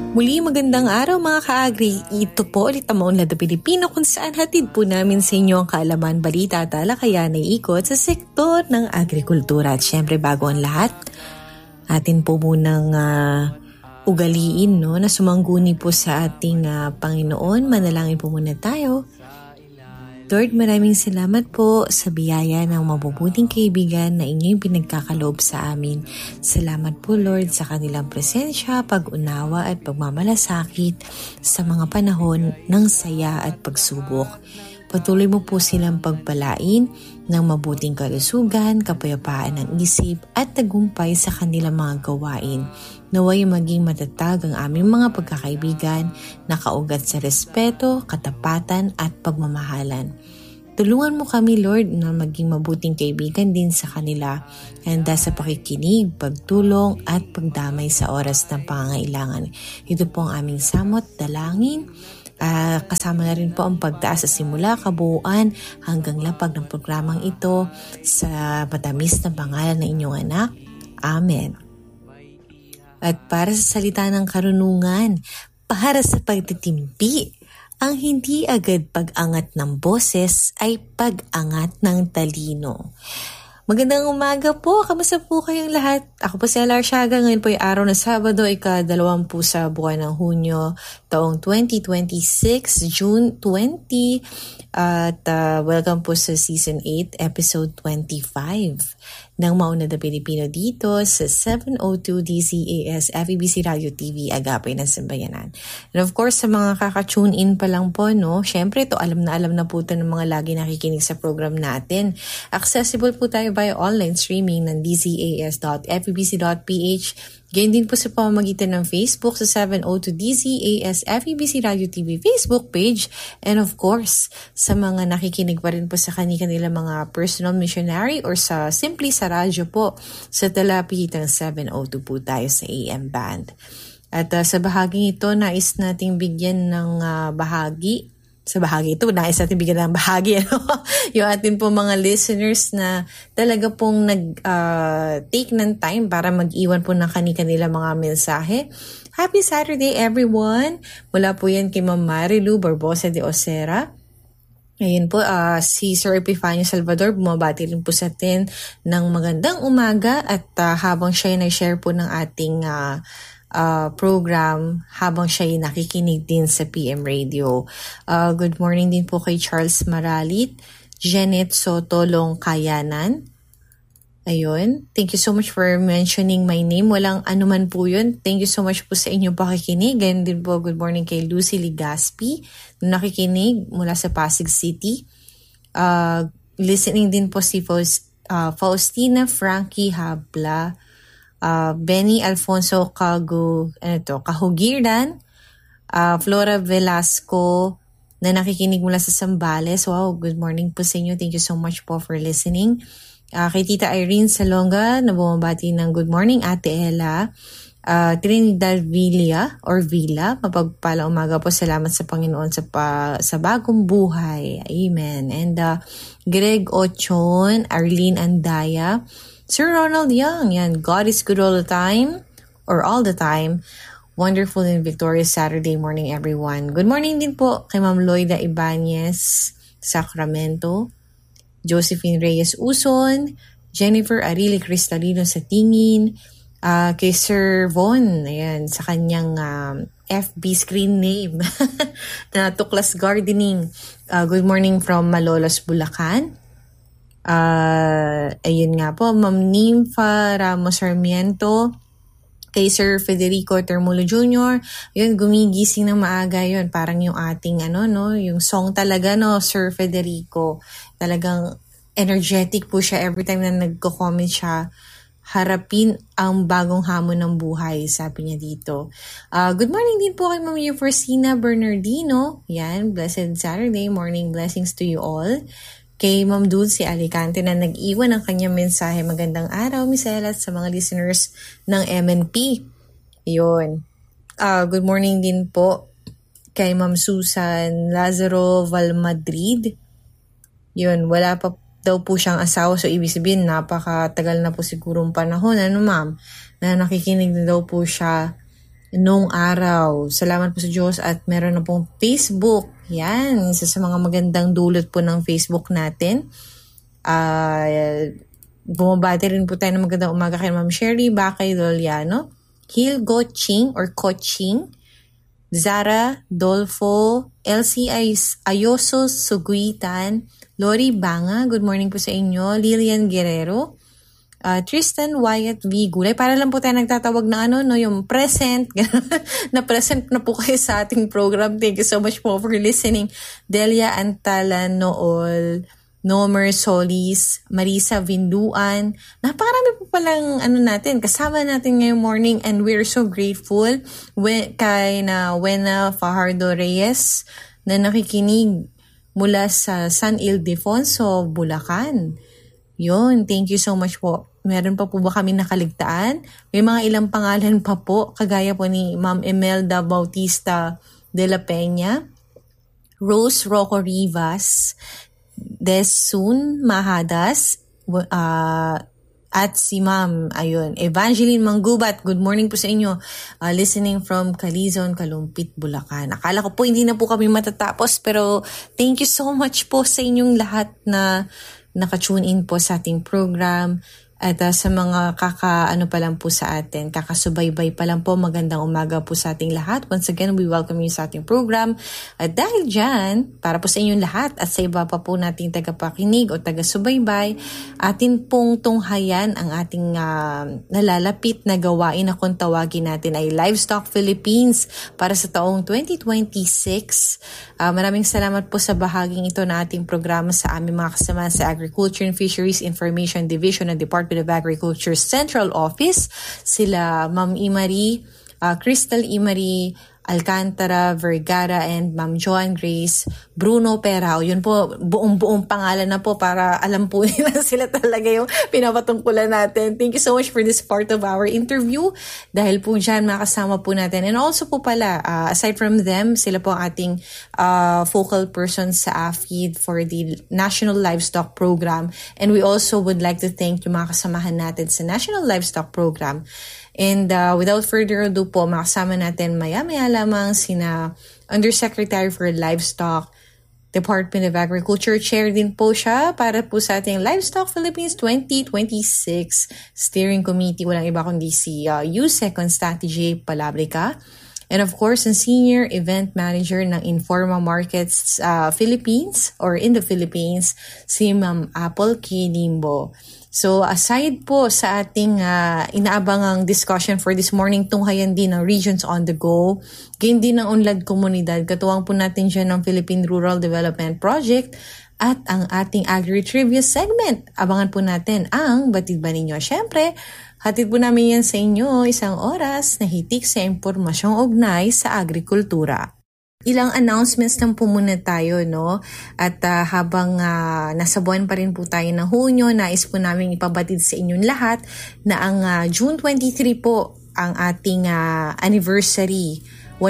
Muli magandang araw mga ka-agri. Ito po ulit ang Maunlad na Pilipino kung saan hatid po namin sa inyo ang kaalaman, balita at talakayan na ikot sa sektor ng agrikultura. At syempre bago ang lahat, atin po munang ugaliin na sumangguni po sa ating Panginoon. Manalangin po muna tayo. Lord, maraming salamat po sa biyaya ng mabubuting kaibigan na inyong pinagkakaloob sa amin. Salamat po Lord sa kanilang presensya, pag-unawa at pagmamalasakit sa mga panahon ng saya at pagsubok. Patuloy mo po silang pagpalain ng mabuting kalusugan, kapayapaan ng isip at tagumpay sa kanilang mga gawain. Naway maging matatag ang aming mga pagkakaibigan na kaugat sa respeto, katapatan at pagmamahalan. Tulungan mo kami Lord na maging mabuting kaibigan din sa kanila, handa sa pakikinig, pagtulong at pagdamay sa oras ng pangangailangan. Ito po ang aming samot, dalangin. Kasama na rin po ang pagtaas sa simula, kabuuan hanggang lapag ng programang ito sa matamis na pangalan ng inyong anak. Amen. At para sa salita ng karunungan, para sa pagtitimpi, ang hindi agad pag-angat ng boses ay pag-angat ng talino. Magandang umaga po. Kamusta po kayong lahat? Ako po si Ella Arsiaga. Ngayon po ay araw na Sabado, ika-20 sa buwan ng Hunyo, taong 2026, June 20. At welcome po sa Season 8, Episode 25 ng Maunlad na Pilipino dito sa 702 DZAS FEBC Radio TV Agapay ng Sambayanan. And of course, sa mga kaka-tune in pa lang po, syempre ito alam na po ito ng mga lagi nakikinig sa program natin. Accessible po tayo via online streaming ng dzas.febc.ph. Ganyan din po sa pamamagitan ng Facebook sa 702 DZAS FEBC Radio TV Facebook page. And of course, sa mga nakikinig pa rin po sa kanila mga personal missionary or sa simply sa radyo po, sa talapitang 702 po tayo sa AM band. At sa bahaging ito, nais nating bigyan ng bahagi. Sa bahagi ito, nais natin bigyan ng bahagi. Yung atin po mga listeners na talaga pong nag-take ng time para mag-iwan po ng kanila mga mensahe. Happy Saturday everyone! Mula po yan kay Ma'am Marilu Barbosa de Osera. Ngayon po, si Sir Epifanio Salvador bumabati rin po sa atin ng magandang umaga at habang siya nag-share po ng ating program habang siya nakikinig din sa PM Radio. Good morning din po kay Charles Maralit, Janet Soto Longkayanan. Ayun. Thank you so much for mentioning my name. Walang anuman po yun. Thank you so much po sa inyong pakikinig. Ganyan din po, good morning kay Lucy Ligaspi, na nakikinig mula sa Pasig City. Listening din po si Faustina Frankie Habla, Benny Alfonso Kahugiran, Flora Velasco, na nakikinig mula sa Zambales. Wow, good morning po sa inyo. Thank you so much po for listening. Kay Tita Irene Salonga, na bumabati ng good morning, Ate Ella. Trinidad Villa, mapagpalang umaga po. Salamat sa Panginoon sa bagong buhay. Amen. And Greg Ochon, Arlene Andaya, Sir Ronald Young, yan, God is good all the time, or all the time. Wonderful and victorious Saturday morning, everyone. Good morning din po kay Ma'am Loida Ibanez, Sacramento, Josephine Reyes Uson, Jennifer Arili Cristalino sa Tingin, kay Sir Von, ayan, sa kanyang FB screen name na Tuklas Gardening. Good morning from Malolos, Bulacan. Ayun nga po, Ma'am Nympha Ramos Sarmiento, kay Sir Federico Termulo Jr. Yun, gumigising ng maaga yun. Parang yung ating yung song talaga, Sir Federico. Talagang energetic po siya every time na nagko-comment siya. Harapin ang bagong hamon ng buhay, sabi niya dito. Good morning din po kay Ma'am Euphorcina Bernardino. Yan, blessed Saturday morning blessings to you all. Kay Ma'am Dulce Alicante na nag-iwan ng kanyang mensahe. Magandang araw, Miss Ella, sa mga listeners ng MNP. Yun. Good morning din po kay Ma'am Susan Lazaro Valmadrid. Yun, wala pa daw po siyang asawa. So, ibig sabihin, napakatagal na po sigurong panahon. Ma'am? Na nakikinig na daw po siya noong araw. Salamat po sa Diyos at meron na pong Facebook. Yan, isa sa mga magandang dulot po ng Facebook natin. Bumabati rin po tayo ng magandang umaga kay Ma'am Sherry Bakay Doliano, Hil Goching or Coaching, Zara Dolfo, LC Ayoso Suguitan, Lori Banga, good morning po sa inyo, Lilian Guerrero, Tristan Wyatt V. Gulay. Para lang po tayo nagtatawag na yung present. Na present na po kayo sa ating program. Thank you so much po for listening. Delia Antala Nool, Nomer Solis, Marisa Vinduan. Napakarami po palang natin. Kasama natin ngayong morning and we're so grateful kay Wena Fajardo Reyes na nakikinig mula sa San Ildefonso, Bulacan. Yun, thank you so much po. Meron pa po ba kami nakaligtaan? May mga ilang pangalan pa po, kagaya po ni Ma'am Imelda Bautista de la Peña, Rose Rocco Rivas, Desun Mahadas, at si Ma'am, Evangeline Manggubat. Good morning po sa inyo. Listening from Calizon, Kalumpit, Bulacan. Akala ko po hindi na po kami matatapos, pero thank you so much po sa inyong lahat na naka-tune in po sa ating program. At sa mga pa lang po sa atin, kakasubaybay pa lang po, magandang umaga po sa ating lahat. Once again, we welcome you sa ating program. At dahil dyan, para po sa inyong lahat at sa iba pa po nating tagapakinig o taga-subaybay, atin pong tunghayan ang ating nalalapit na gawain na kung tawagin natin ay Livestock Philippines para sa taong 2026. Maraming salamat po sa bahaging ito na ating programa sa aming mga kasama sa Agriculture and Fisheries Information Division ng Department of Agriculture Central Office, sila Ma'am Imari, Crystal Imari Alcantara Vergara and Ma'am Joan Grace Bruno Perao. Yun po, buong pangalan na po para alam po nila sila talaga yung pinapatungkulan natin. Thank you so much for this part of our interview. Dahil po dyan makasama po natin. And also po pala, aside from them, sila po ang ating focal persons sa AFID for the National Livestock Program. And we also would like to thank yung mga kasamahan natin sa National Livestock Program. And without further ado po, makasama natin maya-maya lamang sina Undersecretary for Livestock, Department of Agriculture. Chair din po siya para po sa ating Livestock Philippines 2026 Steering Committee. Walang iba kundi si Yusek Constante J. Palabrica. And of course, ang Senior Event Manager ng Informa Markets Philippines or in the Philippines, si Ma'am Apple Kinimbo. So aside po sa ating inaabangang discussion for this morning, tunghayan din ng Regions on the Go, gain din ng Unlad Komunidad, katuwang po natin dyan ng Philippine Rural Development Project at ang ating Agri-Trivia segment. Abangan po natin ang Batid Ba Ninyo. Siyempre, hatid po namin yan sa inyo isang oras na hitik sa impormasyong ugnay sa agrikultura. Ilang announcements lang po muna tayo, no? At habang nasa buwan pa rin po tayo ng Hunyo, nais po namin ipabatid sa inyong lahat na ang June 23 po ang ating anniversary,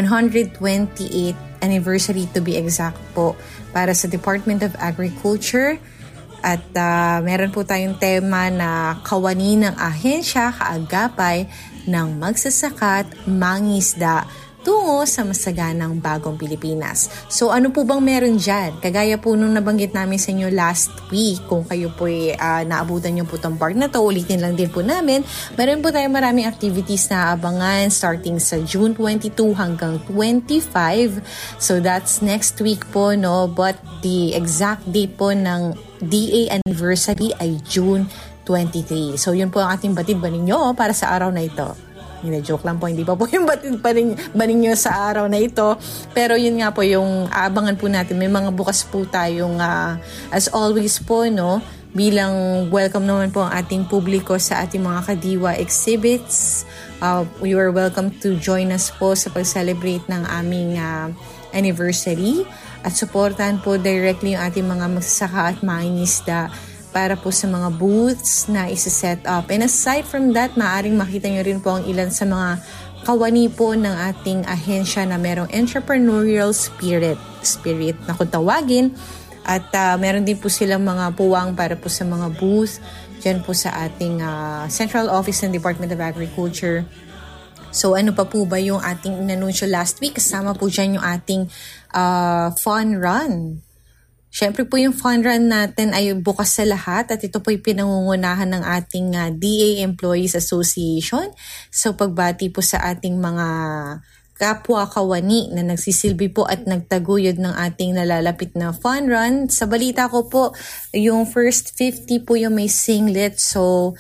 128th anniversary to be exact po, para sa Department of Agriculture. At meron po tayong tema na kawani ng ahensya, kaagapay ng magsasaka at mangingisda tungo sa masaganang bagong Pilipinas. So ano po bang meron dyan? Kagaya po nung nabanggit namin sa inyo last week, kung kayo po naabutan nyo po itong part na to, ulitin lang din po namin. Meron po tayong maraming activities na abangan starting sa June 22 hanggang 25. So that's next week po, no? But the exact date po ng DA anniversary ay June 23. So yun po ang ating batid ba ninyo para sa araw na ito. Joke lang po, hindi pa po yung batid pa ninyo sa araw na ito. Pero yun nga po yung aabangan po natin. May mga bukas po tayong as always po, no, bilang welcome naman po ang ating publiko sa ating mga Kadiwa exhibits. You are welcome to join us po sa pag-celebrate ng aming anniversary at supportan po directly yung ating mga magsasaka at mangingisda para po sa mga booths na isa-set up. And aside from that, maaaring makita nyo rin po ang ilan sa mga kawani po ng ating ahensya na merong entrepreneurial spirit na kung tawagin. At meron din po silang mga puwang para po sa mga booth dyan po sa ating Central Office ng Department of Agriculture. So ano pa po ba yung ating inanunsyo last week? Kasama po dyan yung ating fun run. Siyempre po yung fun run natin ay bukas sa lahat at ito po yung pinangungunahan ng ating DA Employees Association. So pagbati po sa ating mga kapwa kawani na nagsisilbi po at nagtaguyod ng ating nalalapit na fun run. Sa balita ko po, yung first 50 po yung may singlet. So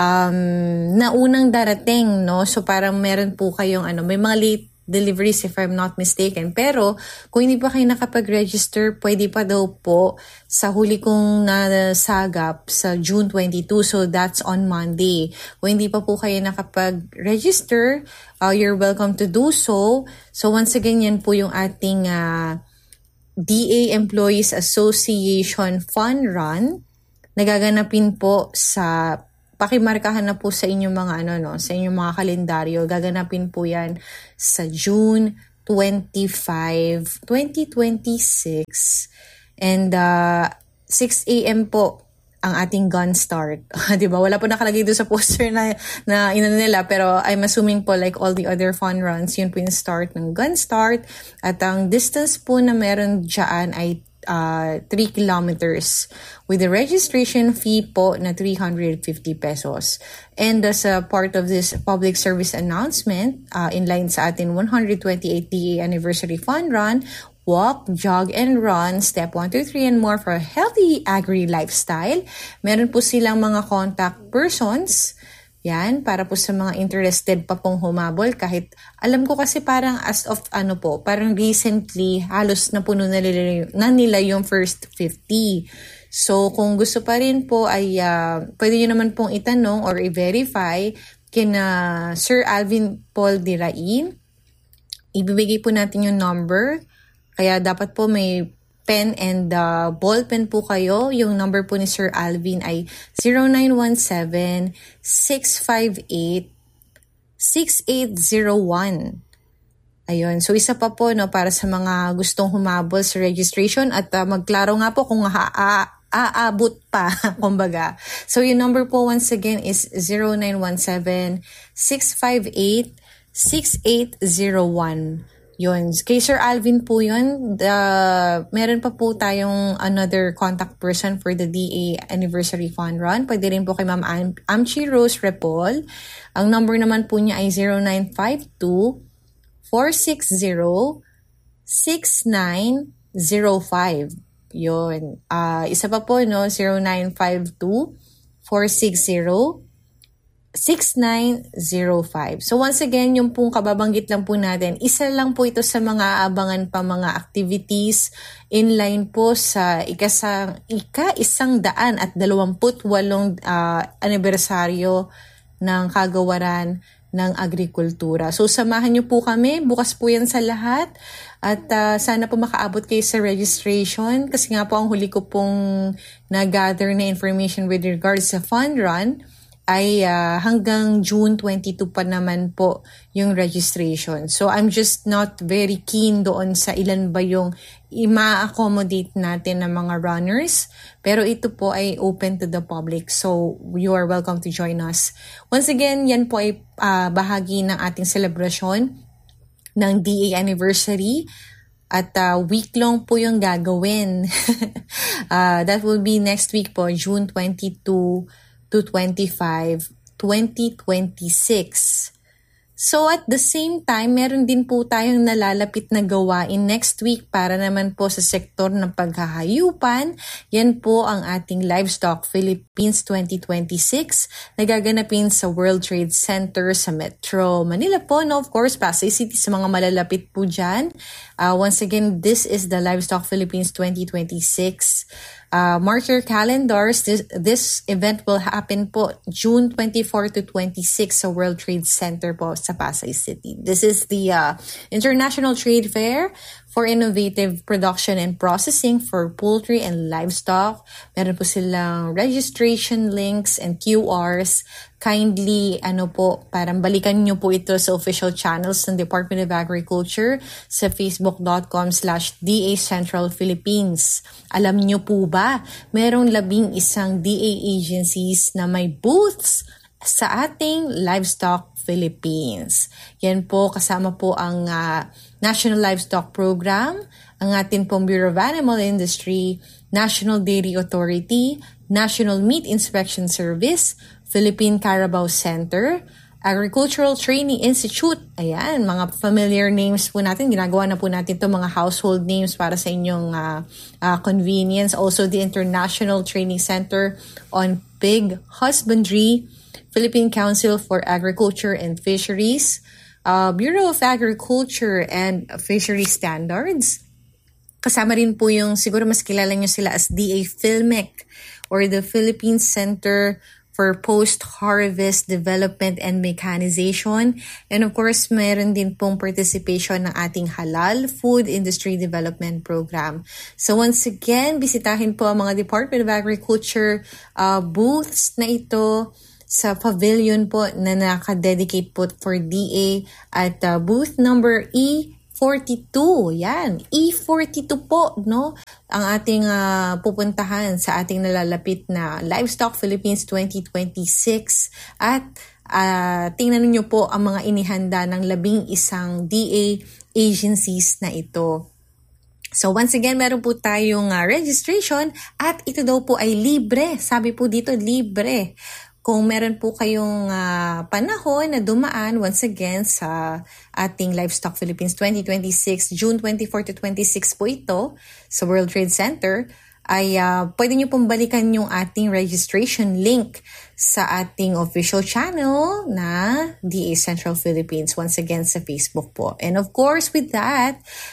naunang darating, no? So parang meron po kayong may mga late deliveries if I'm not mistaken. Pero kung hindi pa kayo nakapag-register, pwede pa daw po sa huli kong nasagap sa June 22. So that's on Monday. Kung hindi pa po kayo nakapag-register, you're welcome to do so. So once again, yan po yung ating DA Employees Association Fun Run. Nagaganapin po sa pakimarkahan na po sa inyong mga sa inyong mga kalendaryo. Gaganapin po 'yan sa June 25, 2026. And 6 a.m. po ang ating gun start. 'Di ba? Wala po nakalagay doon sa poster na nila, pero I'm assuming po like all the other fun runs, yun po yung start ng gun start. At ang distance po na meron diyan ay 3 kilometers with the registration fee po na 350 pesos. And as a part of this public service announcement, in line sa atin 128th DA Anniversary Fun Run, walk, jog, and run, step 1, 2, 3, and more for a healthy agri-lifestyle. Meron po silang mga contact persons. Yan, para po sa mga interested pa pong humabol. Kahit alam ko kasi parang as of parang recently halos napuno na nila yung first 50. So kung gusto pa rin po ay pwede nyo naman pong itanong or i-verify kina Sir Alvin Paul Dirain. Ibibigay po natin yung number. Kaya dapat po may pen and ballpen po kayo. Yung number po ni Sir Alvin ay 0917-658-6801. Ayun. So isa pa po para sa mga gustong humabol sa registration at magklaro nga po kung aabot pa, kumbaga. So yung number po once again is 0917-658-6801. Yun. Kay Sir Alvin po yun. Meron pa po tayong another contact person for the DA Anniversary Fun Run. Pwede rin po kay Ma'am Amchi Rose Repol. Ang number naman po niya ay 0952-460-6905. Yun. Isa pa po, 0952-460-6905. So once again, yung pong kababanggit lang po natin, isa lang po ito sa mga abangan pa mga activities inline po sa ika-128 anibersaryo ng kagawaran ng agrikultura. So samahan niyo po kami, bukas po yan sa lahat at sana po makaabot kayo sa registration kasi nga po ang huli ko pong na-gather na information with regards sa fund run ay hanggang June 22 pa naman po yung registration. So I'm just not very keen doon sa ilan ba yung i-accommodate natin ng mga runners. Pero ito po ay open to the public. So you are welcome to join us. Once again, yan po ay bahagi ng ating celebration ng DA anniversary. At week-long po yung gagawin. That will be next week po, June 22 to 25, 2026. So at the same time, meron din po tayong nalalapit na gawain next week para naman po sa sektor ng paghahayupan. Yan po ang ating Livestock Philippines 2026 na gaganapin sa World Trade Center sa Metro Manila po. No, of course, Pasay City sa mga malalapit po dyan. Once again, this is the Livestock Philippines 2026. Mark your calendars. This event will happen po June 24 to 26 sa World Trade Center po sa Pasay City. This is the International Trade Fair for Innovative Production and Processing for Poultry and Livestock. Meron po silang registration links and QRs. Kindly, parang balikan nyo po ito sa official channels ng Department of Agriculture sa facebook.com/DA Central Philippines. Alam nyo po ba, merong 11 DA agencies na may booths sa ating Livestock Philippines. Yan po, kasama po ang National Livestock Program, ang ating pong Bureau of Animal Industry, National Dairy Authority, National Meat Inspection Service, Philippine Carabao Center, Agricultural Training Institute. Ayan, mga familiar names po natin. Ginagawa na po natin ito, mga household names para sa inyong convenience. Also, the International Training Center on Pig Husbandry, Philippine Council for Agriculture and Fisheries, Bureau of Agriculture and Fisheries Standards. Kasama rin po yung, siguro mas kilala nyo sila as DA Philmec or the Philippine Center for Post-Harvest Development and Mechanization. And of course, mayroon din pong participation ng ating Halal Food Industry Development Program. So once again, bisitahin po ang mga Department of Agriculture booths na ito sa pavilion po na nakadedicate po for DA at booth number E42. Yan, E42 po, no? Ang ating pupuntahan sa ating nalalapit na Livestock Philippines 2026 at tingnan niyo po ang mga inihanda ng 11 DA agencies na ito. So once again, meron po tayong registration at ito daw po ay libre. Sabi po dito, libre. Kung meron po kayong panahon na dumaan once again sa ating Livestock Philippines 2026, June 24 to 26 po ito sa World Trade Center, ay pwede nyo pong balikan yung ating registration link sa ating official channel na DA Central Philippines, once again sa Facebook po. And of course, with that,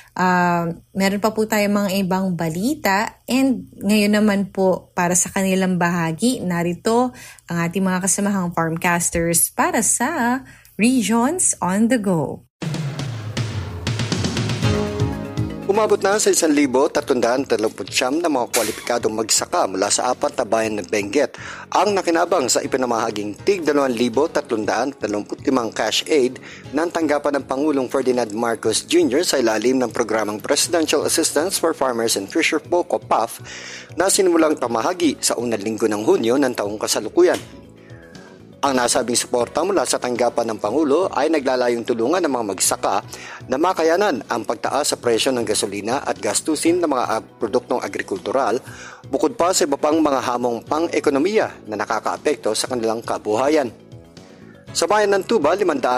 meron pa po tayo mga ibang balita, and ngayon naman po para sa kanilang bahagi, narito ang ating mga kasamahang farmcasters para sa Regions on the Go. Umabot na sa 1,339 na mga kwalipikadong magsaka mula sa 4 na bayan ng Benguet ang nakinabang sa ipinamahaging tig 2,335 cash aid ng tanggapan ng Pangulong Ferdinand Marcos Jr. sa ilalim ng programang Presidential Assistance for Farmers and Fisherfolk o PAF na sinimulang pamahagi sa unang linggo ng Hunyo ng taong kasalukuyan. Ang nasabing suporta mula sa tanggapan ng Pangulo ay naglalayong tulungan ng mga magsaka na makayanan ang pagtaas sa presyo ng gasolina at gastusin ng mga produktong agrikultural, bukod pa sa iba pang mga hamong pang-ekonomiya na nakakaapekto sa kanilang kabuhayan. Sa bayan ng Tuba,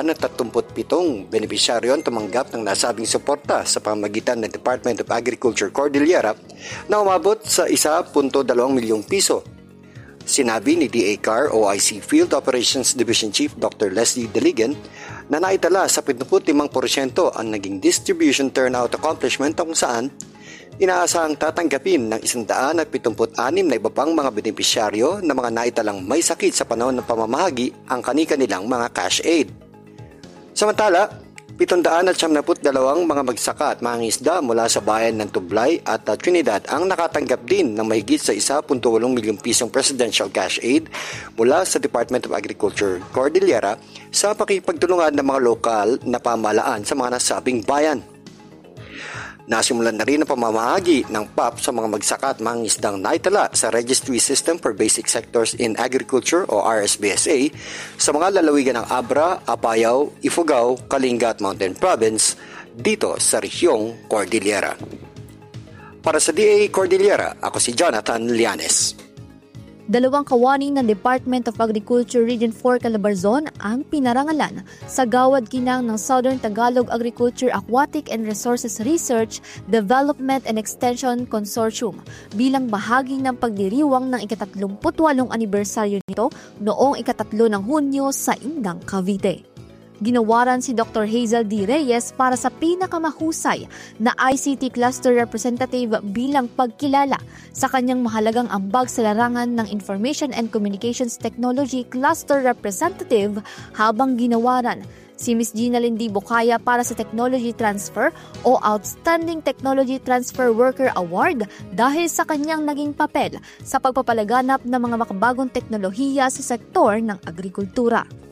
537 benepisyaryo ang tumanggap ng nasabing suporta sa pamamagitan ng Department of Agriculture Cordillera na umabot sa 1.2 milyong piso. Sinabi ni DA-CAR OIC Field Operations Division Chief Dr. Leslie Deligan na naitala sa 75% ang naging distribution turnout accomplishment kung saan inaasahang tatanggapin ng 176 na iba pang mga benepisyaryo na mga naitalang may sakit sa panahon ng pamamahagi ang kani-kanilang mga cash aid. Samantala, 772 mga magsaka at mangingisda mula sa bayan ng Tublay at Trinidad ang nakatanggap din ng mahigit sa 1.8 milyong pisong presidential cash aid mula sa Department of Agriculture Cordillera sa pakipagtulungan ng mga lokal na pamahalaan sa mga nasabing bayan. Nasimulan na rin ang pamamahagi ng PAP sa mga magsaka at mangingisdang naitala sa Registry System for Basic Sectors in Agriculture o RSBSA sa mga lalawigan ng Abra, Apayao, Ifugao, Kalinga at Mountain Province dito sa Rehiong Cordillera. Para sa DA Cordillera, ako si Jonathan Lianes. 2 kawani ng Department of Agriculture Region 4 Calabarzon ang pinarangalan sa gawad kinang ng Southern Tagalog Agriculture Aquatic and Resources Research, Development and Extension Consortium bilang bahagi ng pagdiriwang ng ika-38 anibersaryo nito noong ika-3 ng Hunyo sa Indang, Cavite. Ginawaran si Dr. Hazel D. Reyes para sa pinakamahusay na ICT Cluster Representative bilang pagkilala sa kanyang mahalagang ambag sa larangan ng Information and Communications Technology Cluster Representative, habang ginawaran si Ms. Gina Lindy Bocaya para sa Technology Transfer o Outstanding Technology Transfer Worker Award dahil sa kanyang naging papel sa pagpapalaganap ng mga makabagong teknolohiya sa sektor ng agrikultura.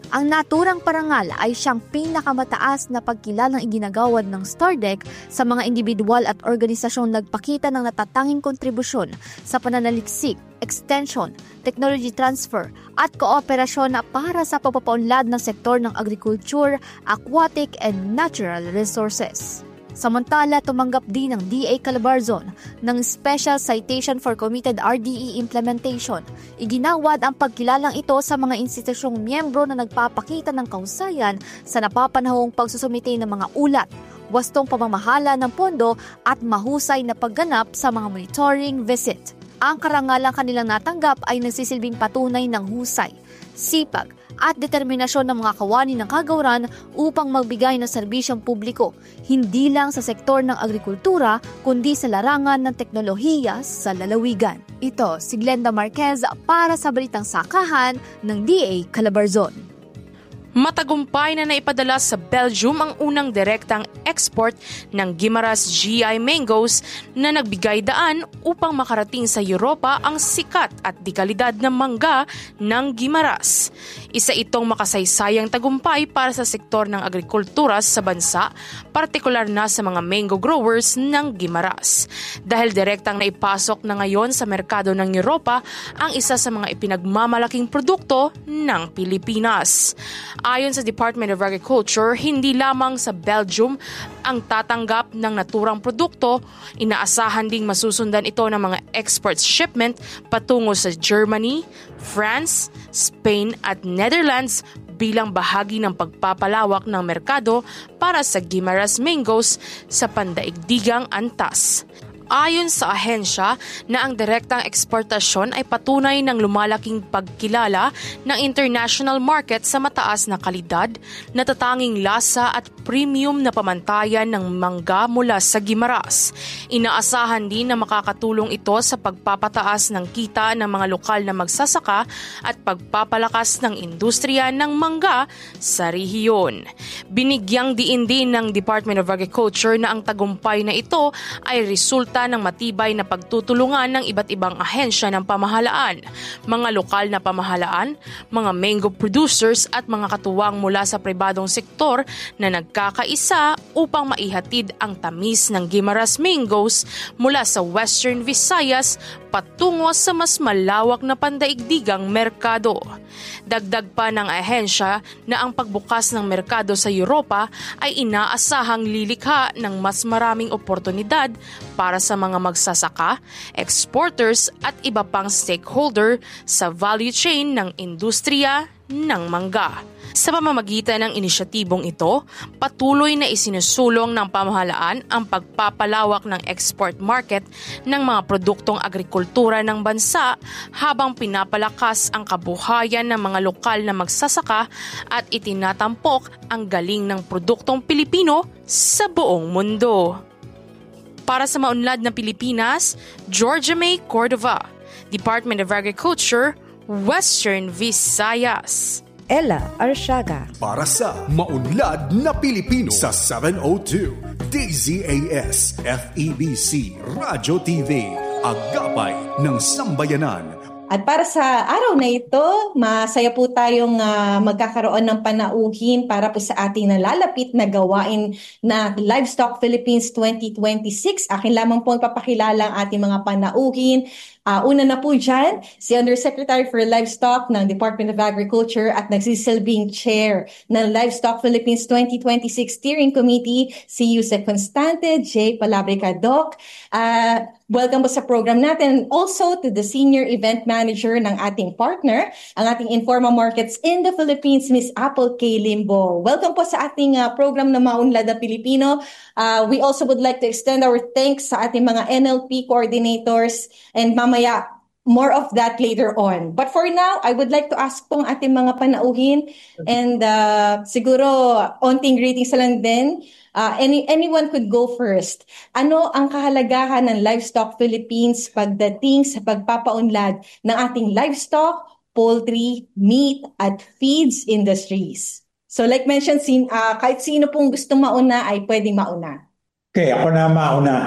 Ang naturang parangal ay siyang pinakamataas na pagkilalang iginagawad ng StarDec sa mga individual at organisasyong nagpakita ng natatanging kontribusyon sa pananaliksik, extension, technology transfer at kooperasyon para sa pagpapaunlad ng sektor ng agriculture, aquatic and natural resources. Samantala, tumanggap din ng DA Calabarzon ng Special Citation for Committed RDE Implementation. Iginawad ang pagkilalang ito sa mga institusyong miyembro na nagpapakita ng kahusayan sa napapanahong pagsusumite ng mga ulat, wastong pamamahala ng pondo at mahusay na pagganap sa mga monitoring visit. Ang karangalang kanilang natanggap ay nagsisilbing patunay ng husay, sipag, at determinasyon ng mga kawani ng kagawaran upang magbigay ng serbisyong publiko, hindi lang sa sektor ng agrikultura, kundi sa larangan ng teknolohiya sa lalawigan. Ito si Glenda Marquez para sa Balitang Sakahan ng DA Calabarzon. Matagumpay na naipadala sa Belgium ang unang direktang export ng Guimaras GI mangoes na nagbigay daan upang makarating sa Europa ang sikat at dekalidad na mangga ng Guimaras. Isa itong makasaysayang tagumpay para sa sektor ng agrikultura sa bansa, partikular na sa mga mango growers ng Guimaras. Dahil direktang naipasok na ngayon sa merkado ng Europa ang isa sa mga ipinagmamalaking produkto ng Pilipinas. Ayon sa Department of Agriculture, hindi lamang sa Belgium ang tatanggap ng naturang produkto, inaasahan ding masusundan ito ng mga export shipment patungo sa Germany, France, Spain at Netherlands bilang bahagi ng pagpapalawak ng merkado para sa Guimaras mangoes sa pandaigdigang antas. Ayon sa ahensya na ang direktang eksportasyon ay patunay ng lumalaking pagkilala ng international market sa mataas na kalidad, natatanging lasa at premium na pamantayan ng mangga mula sa Guimaras. Inaasahan din na makakatulong ito sa pagpapataas ng kita ng mga lokal na magsasaka at pagpapalakas ng industriya ng mangga sa rehiyon. Binigyang diin din ng Department of Agriculture na ang tagumpay na ito ay resulta ng matibay na pagtutulungan ng iba't ibang ahensya ng pamahalaan, mga lokal na pamahalaan, mga mango producers at mga katuwang mula sa pribadong sektor na nagkakaisa upang maihatid ang tamis ng Guimaras mangoes mula sa Western Visayas patungo sa mas malawak na pandaigdigang merkado. Dagdag pa ng ahensya na ang pagbukas ng merkado sa Europa ay inaasahang lilikha ng mas maraming oportunidad para sa mga magsasaka, exporters at iba pang stakeholder sa value chain ng industriya ng mangga. Sa pamamagitan ng inisyatibong ito, patuloy na isinusulong ng pamahalaan ang pagpapalawak ng export market ng mga produktong agrikultura ng bansa habang pinapalakas ang kabuhayan ng mga lokal na magsasaka at itinatampok ang galing ng produktong Pilipino sa buong mundo. Para sa Maunlad na Pilipinas, Georgia May Cordova, Department of Agriculture, Western Visayas. Ella Arsiaga. Para sa Maunlad na Pilipino sa 702 DZAS FEBC Radio TV, Agapay ng Sambayanan. At para sa araw na ito, masaya po tayong magkakaroon ng panauhin para po sa ating nalalapit na gawain na Livestock Philippines 2026. Akin lamang po papakilala ang ating mga panauhin. Una na po dyan, si Undersecretary for Livestock ng Department of Agriculture at nagsisilbing Chair ng Livestock Philippines 2026 Steering Committee, si Yusek Constante J. Palabrica, Doc. Welcome po sa program natin. And also to the Senior Event Manager ng ating partner, ang ating Informa Markets in the Philippines, Ms. Apple K. Limbo. Welcome po sa ating program na Maunlad na Pilipino. We also would like to extend our thanks sa ating mga NLP coordinators and mamaya more of that later on. But for now, I would like to ask pong ating mga panauhin and siguro onting greetings lang din. Anyone could go first. Ano ang kahalagahan ng Livestock Philippines pagdating sa pagpapaunlad ng ating livestock, poultry, meat at feeds industries? So like mentioned, kahit sino pong gustong mauna ay pwedeng mauna. Okay, ako na mauna.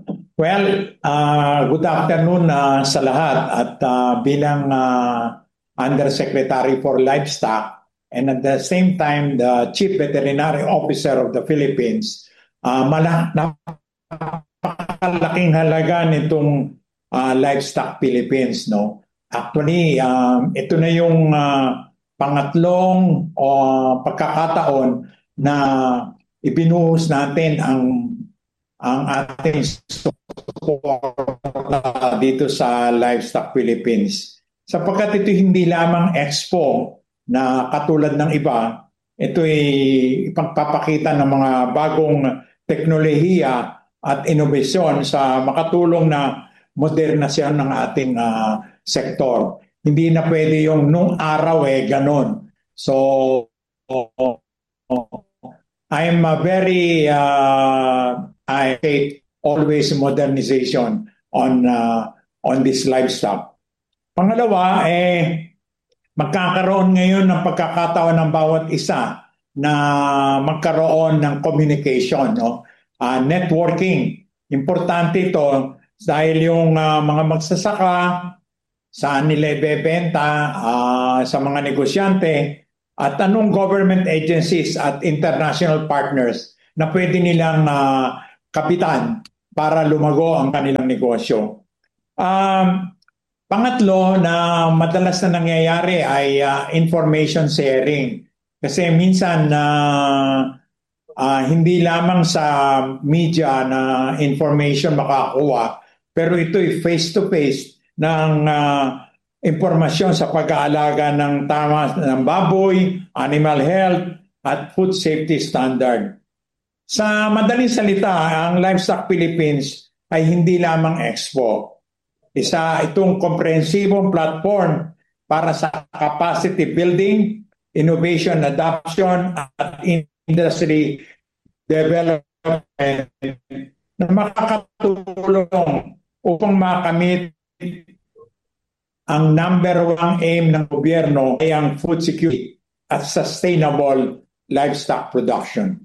Good afternoon sa lahat at bilang Undersecretary for Livestock, and at the same time, the Chief Veterinary Officer of the Philippines. Napakalaking halaga nitong Livestock Philippines, no? Actually, ito na yung pangatlong pagkakataon na ibinuhos natin ang ating support dito sa Livestock Philippines. Sapagkat ito hindi lamang expo na katulad ng iba, ito ay ipagpapakita ng mga bagong teknolohiya at inobasyon sa makatulong na modernasyon ng ating sektor. Hindi na pwede yung nung araw ganon. So, I'm very I hate always modernization on this livestock. Pangalawa, magkakaroon ngayon ng pagkakataon ng bawat isa na magkaroon ng communication, no? Networking. Importante ito dahil yung mga magsasaka, saan nila ibebenta, sa mga negosyante, at anong government agencies at international partners na pwede nilang kapitan para lumago ang kanilang negosyo. Pangatlo na madalas na nangyayari ay information sharing. Kasi minsan hindi lamang sa media na information makakuha, pero ito'y face-to-face ng impormasyon sa pag-aalaga ng tama ng baboy, animal health, at food safety standard. Sa madaling salita, ang Livestock Philippines ay hindi lamang expo. Isa itong komprehensibong platform para sa capacity building, innovation adoption, at industry development na makakatulong upang makamit ang number one aim ng gobyerno ay ang food security at sustainable livestock production.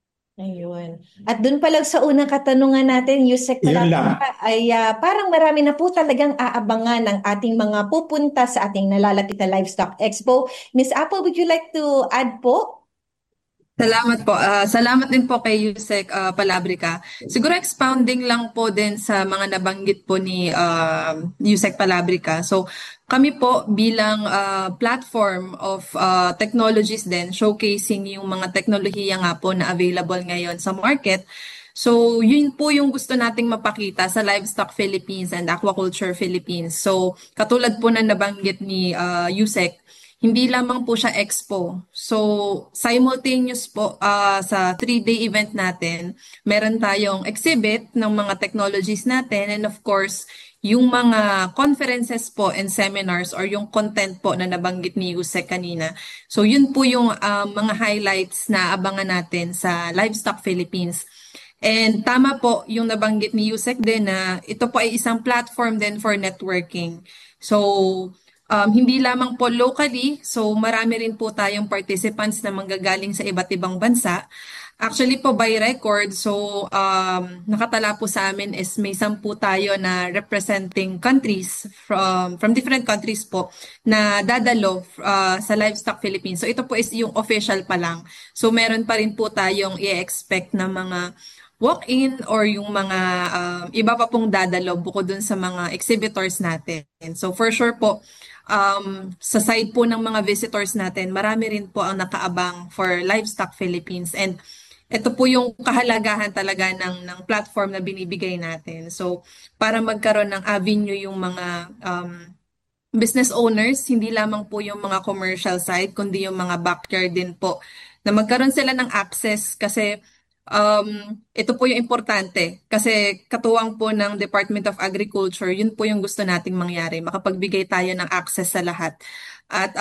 Ayun. At dun pa lang sa unang katanungan natin, Yusek Talata, ay parang marami na po talagang aabangan ng ating mga pupunta sa ating nalalapit na Livestock Expo. Ms. Apple, would you like to add po? Salamat po. Salamat din po kay Yusek Palabrica. Siguro expounding lang po din sa mga nabanggit po ni Yusek Palabrica. So kami po bilang platform of technologies din, showcasing yung mga teknolohiya nga po na available ngayon sa market. So yun po yung gusto nating mapakita sa Livestock Philippines and Aquaculture Philippines. So katulad po na nabanggit ni Yusek, hindi lamang po siya expo. So, simultaneous po sa 3-day event natin, meron tayong exhibit ng mga technologies natin and of course, yung mga conferences po and seminars or yung content po na nabanggit ni Yusek kanina. So, yun po yung mga highlights na abangan natin sa Livestock Philippines. And tama po yung nabanggit ni Yusek din na ito po ay isang platform din for networking. So, hindi lamang po locally, so marami rin po tayong participants na manggagaling sa iba't ibang bansa. Actually po by record, so nakatala po sa amin is may 10 tayo na representing countries from different countries po na dadalo sa Livestock Philippines. So ito po is yung official pa lang. So meron pa rin po tayong i-expect na mga walk-in or yung mga iba pa pong dadalo bukod dun sa mga exhibitors natin. So for sure po, sa side po ng mga visitors natin, marami rin po ang nakaabang for Livestock Philippines. And ito po yung kahalagahan talaga ng platform na binibigay natin. So para magkaroon ng avenue yung mga business owners, hindi lamang po yung mga commercial side, kundi yung mga backyard din po, na magkaroon sila ng access kasi ito po yung importante kasi katuwang po ng Department of Agriculture, yun po yung gusto nating mangyari, makapagbigay tayo ng access sa lahat at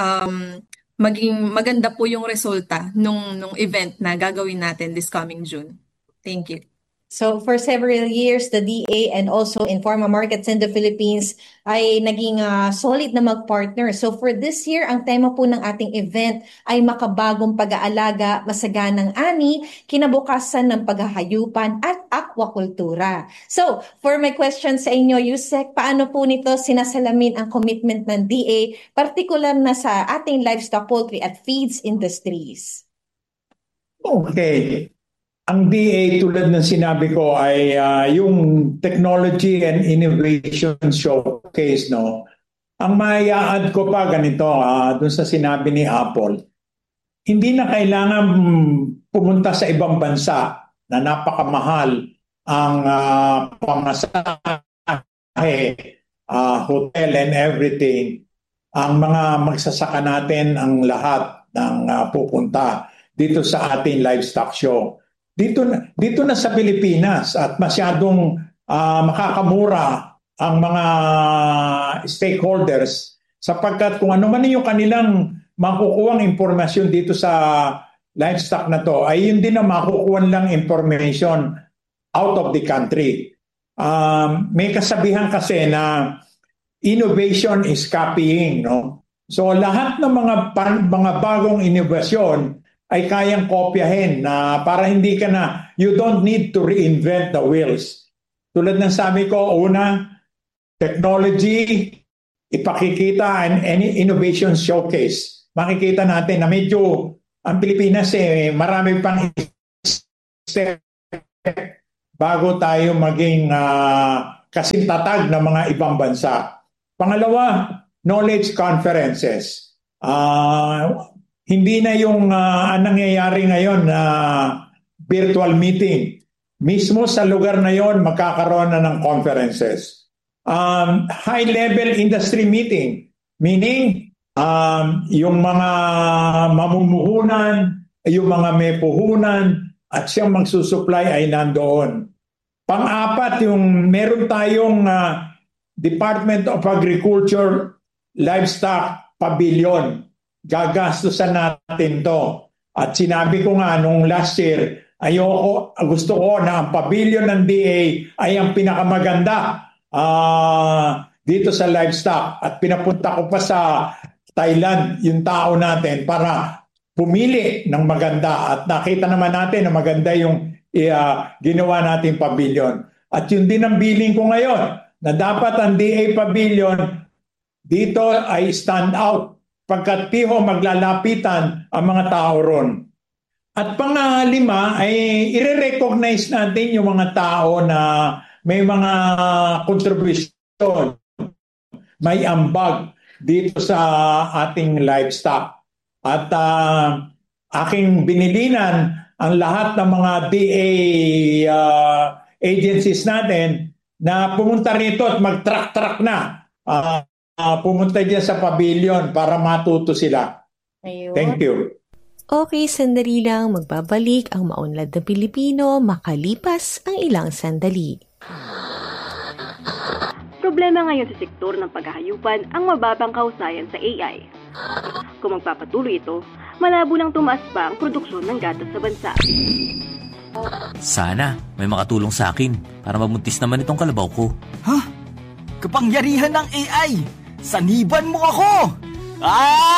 maging maganda po yung resulta nung event na gagawin natin this coming June. Thank you. So for several years, the DA and also Informa Markets in the Philippines ay naging solid na mag-partner. So for this year, ang tema po ng ating event ay makabagong pag-aalaga, masaganang ani, kinabukasan ng paghahayupan at aquakultura. So for my question sa inyo, Yusek, paano po nito sinasalamin ang commitment ng DA, partikular na sa ating livestock, poultry at feeds industries? Okay. Ang DA, tulad ng sinabi ko, ay yung Technology and Innovation Showcase, no? Ang maya-add ko pa ganito, dun sa sinabi ni Apple, hindi na kailangan pumunta sa ibang bansa na napakamahal ang pamasahe, hotel and everything. Ang mga magsasaka natin ang lahat ng pupunta dito sa ating livestock show. Dito na sa Pilipinas at masyadong makakamura ang mga stakeholders sapagkat kung ano man yung kanilang makukuhang impormasyon dito sa livestock na to ay yun din ang makukuha lang information out of the country. May kasabihan kasi na innovation is copying, no? So lahat ng mga bagong innovasyon ay kayang kopyahin na para hindi ka na, you don't need to reinvent the wheels. Tulad ng sabi ko, una, technology, ipakikita and any innovation showcase. Makikita natin na medyo ang Pilipinas marami pang step bago tayo maging kasintatag ng mga ibang bansa. Pangalawa, knowledge conferences. Hindi na yung nangyayari ngayon na virtual meeting. Mismo sa lugar na yon magkakaroon na ng conferences. High-level industry meeting, meaning yung mga mamumuhunan, yung mga may puhunan, at siyang magsusupply ay nandoon. Pang-apat, yung meron tayong Department of Agriculture Livestock Pavilion. Gagastusan natin to. At sinabi ko nga nung last year, gusto ko na ang pavilion ng DA ay ang pinakamaganda dito sa livestock. At pinapunta ko pa sa Thailand yung tao natin para pumili ng maganda. At nakita naman natin na maganda yung ginawa natin pavilion. At yun din ang billing ko ngayon, na dapat ang DA pavilion dito ay stand out. Pagkat piho maglalapitan ang mga tao ron. At pangalima ay i-recognize natin yung mga tao na may mga contribution, may ambag dito sa ating livestock. At aking binilinan ang lahat ng mga DA agencies natin na pumunta rito at mag-track na. Pumunta dyan sa pavilion para matuto sila. Ayun. Thank you. Okay, sandali lang. Magbabalik ang maunlad na Pilipino makalipas ang ilang sandali. Problema ngayon sa sektor ng paghahayupan ang mababang kausayan sa AI. Kung magpapatuloy ito, malabo nang tumaas pa ang produksyon ng gatas sa bansa. Sana may makatulong sa akin para mabuntis naman itong kalabaw ko. Kapangyarihan ng AI! Saniban mo ako!